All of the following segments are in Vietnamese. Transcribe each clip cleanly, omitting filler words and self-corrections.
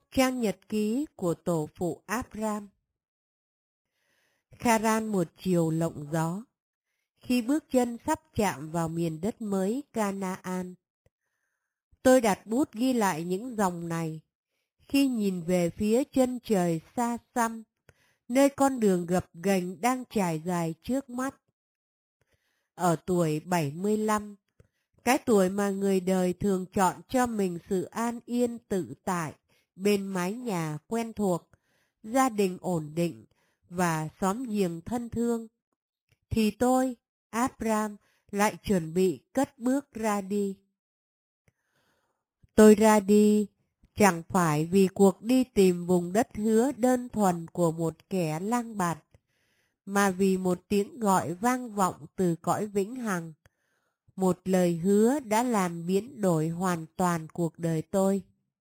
Trang nhật ký của tổ phụ Abram. Kharan một chiều lộng gió, khi bước chân sắp chạm vào miền đất mới Canaan. Tôi đặt bút ghi lại những dòng này, khi nhìn về phía chân trời xa xăm, nơi con đường gập ghềnh đang trải dài trước mắt. Ở tuổi 75, cái tuổi mà người đời thường chọn cho mình sự an yên tự tại, bên mái nhà quen thuộc, gia đình ổn định và xóm giềng thân thương, thì tôi, Abram, lại chuẩn bị cất bước ra đi. Tôi ra đi chẳng phải vì cuộc đi tìm vùng đất hứa đơn thuần của một kẻ lang bạt, mà vì một tiếng gọi vang vọng từ cõi vĩnh hằng, một lời hứa đã làm biến đổi hoàn toàn cuộc đời tôi.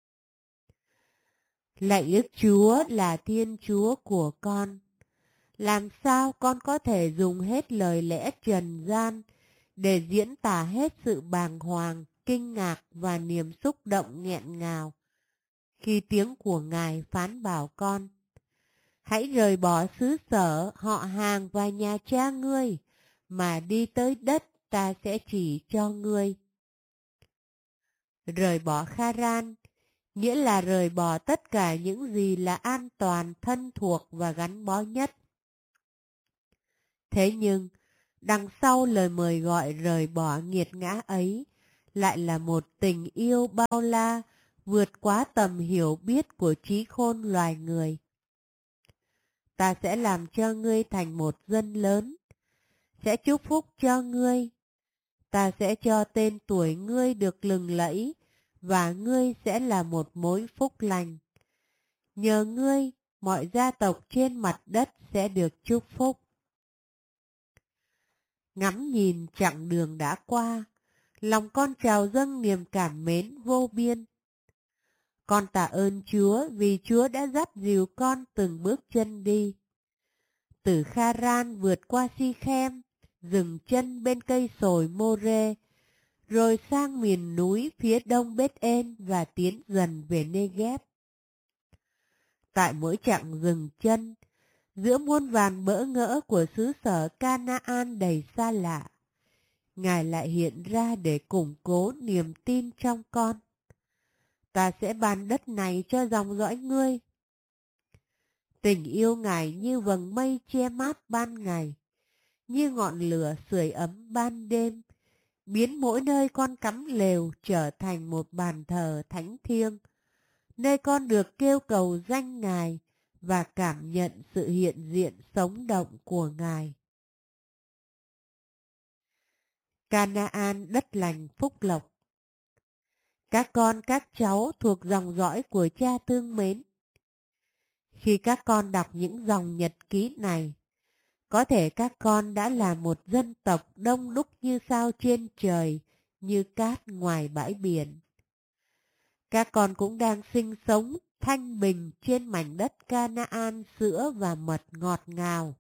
Lạy Đức Chúa là Thiên Chúa của con. Làm sao con có thể dùng hết lời lẽ trần gian để diễn tả hết sự bàng hoàng, kinh ngạc và niềm xúc động nghẹn ngào khi tiếng của Ngài phán bảo con: hãy rời bỏ xứ sở, họ hàng và nhà cha ngươi, mà đi tới đất ta sẽ chỉ cho ngươi. Rời bỏ Kharan nghĩa là rời bỏ tất cả những gì là an toàn, thân thuộc và gắn bó nhất. Thế nhưng, đằng sau lời mời gọi rời bỏ nghiệt ngã ấy lại là một tình yêu bao la, vượt quá tầm hiểu biết của trí khôn loài người. Ta sẽ làm cho ngươi thành một dân lớn, sẽ chúc phúc cho ngươi. Ta sẽ cho tên tuổi ngươi được lừng lẫy, và ngươi sẽ là một mối phúc lành. Nhờ ngươi, mọi gia tộc trên mặt đất sẽ được chúc phúc. Ngắm nhìn chặng đường đã qua, lòng con trào dâng niềm cảm mến vô biên. Con tạ ơn Chúa vì Chúa đã dắt dìu con từng bước chân đi. Từ Kharan vượt qua Si-khem, dừng chân bên cây sồi Mô-rê, rồi sang miền núi phía đông Bết-ên và tiến dần về Nê-ghép. Tại mỗi chặng dừng chân, giữa muôn vàn bỡ ngỡ của xứ sở Canaan đầy xa lạ, Ngài lại hiện ra để củng cố niềm tin trong con. Ta sẽ ban đất này cho dòng dõi ngươi. Tình yêu Ngài như vầng mây che mát ban ngày, như ngọn lửa sưởi ấm ban đêm, biến mỗi nơi con cắm lều trở thành một bàn thờ thánh thiêng, nơi con được kêu cầu danh Ngài và cảm nhận sự hiện diện sống động của Ngài. Canaan đất lành phúc lộc. Các con các cháu thuộc dòng dõi của cha thương mến, khi các con đọc những dòng nhật ký này, có thể các con đã là một dân tộc đông đúc như sao trên trời, như cát ngoài bãi biển. Các con cũng đang sinh sống thanh bình trên mảnh đất Canaan sữa và mật ngọt ngào.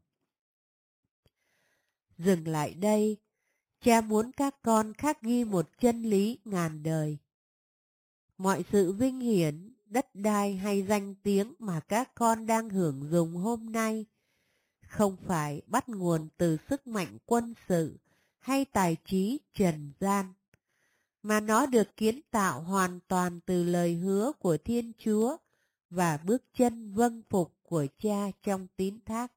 Dừng lại đây, cha muốn các con khắc ghi một chân lý ngàn đời. Mọi sự vinh hiển, đất đai hay danh tiếng mà các con đang hưởng dụng hôm nay không phải bắt nguồn từ sức mạnh quân sự hay tài trí trần gian, mà nó được kiến tạo hoàn toàn từ lời hứa của Thiên Chúa và bước chân vâng phục của cha trong tín thác.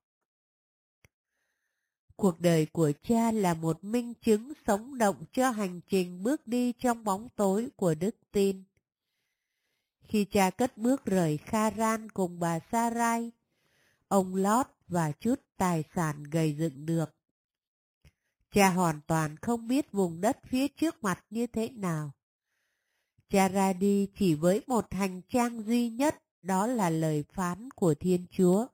Cuộc đời của cha là một minh chứng sống động cho hành trình bước đi trong bóng tối của đức tin. Khi cha cất bước rời Kharan cùng bà Sarai, ông Lót và chút tài sản gầy dựng được, cha hoàn toàn không biết vùng đất phía trước mặt như thế nào. Cha ra đi chỉ với một hành trang duy nhất, đó là lời phán của Thiên Chúa.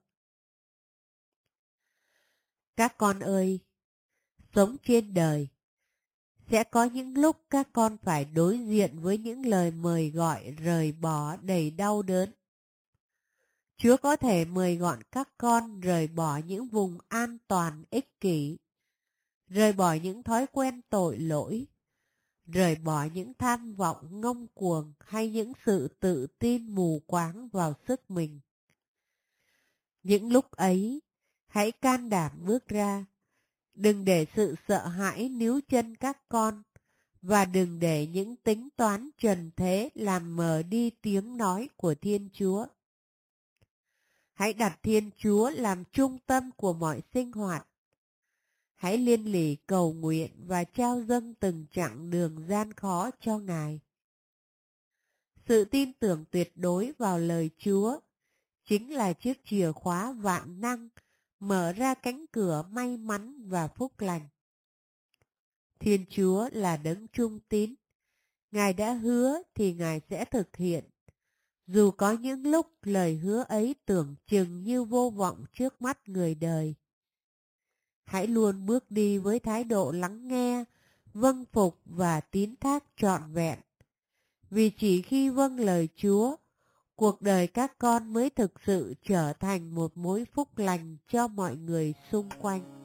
Các con ơi, sống trên đời, sẽ có những lúc các con phải đối diện với những lời mời gọi rời bỏ đầy đau đớn. Chúa có thể mời gọi các con rời bỏ những vùng an toàn ích kỷ, rời bỏ những thói quen tội lỗi, rời bỏ những tham vọng ngông cuồng hay những sự tự tin mù quáng vào sức mình. Những lúc ấy, hãy can đảm bước ra. Đừng để sự sợ hãi níu chân các con, và đừng để những tính toán trần thế làm mờ đi tiếng nói của Thiên Chúa. Hãy đặt Thiên Chúa làm trung tâm của mọi sinh hoạt. Hãy liên lỉ cầu nguyện và trao dâng từng chặng đường gian khó cho Ngài. Sự tin tưởng tuyệt đối vào lời Chúa chính là chiếc chìa khóa vạn năng mở ra cánh cửa may mắn và phúc lành. Thiên Chúa là đấng trung tín. Ngài đã hứa thì Ngài sẽ thực hiện. Dù có những lúc lời hứa ấy tưởng chừng như vô vọng trước mắt người đời. Hãy luôn bước đi với thái độ lắng nghe, vâng phục và tín thác trọn vẹn. Vì chỉ khi vâng lời Chúa, cuộc đời các con mới thực sự trở thành một mối phúc lành cho mọi người xung quanh.